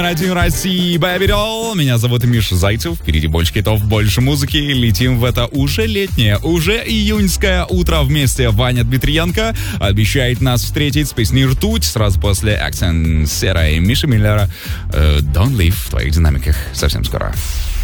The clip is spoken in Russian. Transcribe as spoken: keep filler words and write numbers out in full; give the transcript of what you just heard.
Радио России, Baby Doll. Меня зовут Миша Зайцев. Впереди больше хитов, больше музыки. Летим в это уже летнее, уже июньское утро вместе. Ваня Дмитриенко обещает нас встретить с песней «Ртуть» сразу после Accent Sera и Миши Миллера. Don't Leave в твоих динамиках совсем скоро.